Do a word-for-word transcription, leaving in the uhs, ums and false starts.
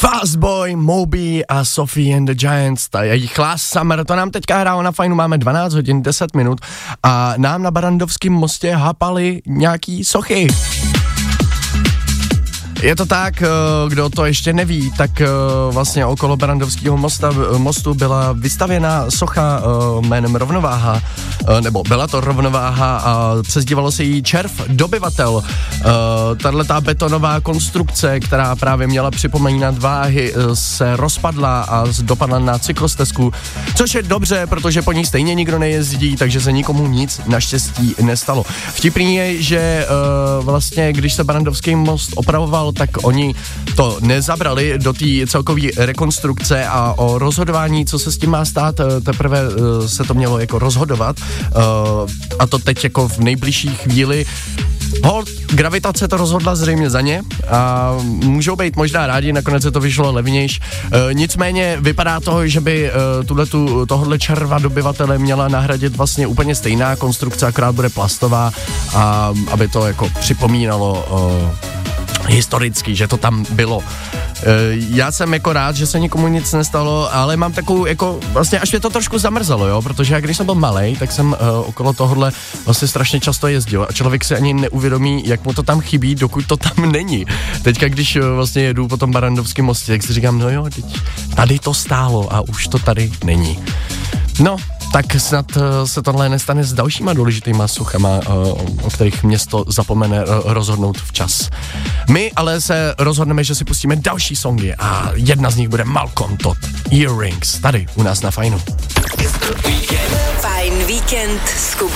Fastboy, Moby a Sophie and the Giants, ta jejich Last Summer, to nám teďka hrálo na Fajnu, máme dvanáct hodin deset minut a nám na Barrandovském mostě hapali nějaký sochy. Je to tak, kdo to ještě neví, tak vlastně okolo Barrandovského mosta, mostu byla vystavěna socha jménem Rovnováha, nebo byla to Rovnováha a přezdívalo se jí Červ dobyvatel. Tato betonová konstrukce, která právě měla připomínat váhy, se rozpadla a dopadla na cyklostezku, což je dobře, protože po ní stejně nikdo nejezdí, takže se nikomu nic naštěstí nestalo. Vtipný je, že vlastně, když se Barrandovský most opravoval, tak oni to nezabrali do té celkové rekonstrukce a o rozhodování, co se s tím má stát, teprve se to mělo jako rozhodovat a to teď jako v nejbližší chvíli. Hold, gravitace to rozhodla zřejmě za ně a můžou být možná rádi, nakonec se to vyšlo levnějš. E, nicméně vypadá to, že by e, tuhletu, tohodle červa dobyvatele měla nahradit vlastně úplně stejná konstrukce, akorát bude plastová, a aby to jako připomínalo e, historicky, že to tam bylo. Já jsem jako rád, že se nikomu nic nestalo, ale mám takovou jako, vlastně až mě to trošku zamrzelo, jo, protože já když jsem byl malej, tak jsem uh, okolo tohohle vlastně strašně často jezdil a člověk si ani neuvědomí, jak mu to tam chybí, dokud to tam není. Teďka, když uh, vlastně jedu po tom Barrandovském mostě, tak si říkám, no jo, teď tady to stálo a už to tady není. No, tak snad uh, se tohle nestane s dalšíma důležitýma suchama, uh, o kterých město zapomene uh, rozhodnout včas. My ale se rozhodneme, že si pustíme další songy a jedna z nich bude Malcolm Todd, Earrings, tady u nás na Fajnu. Fajn víkend s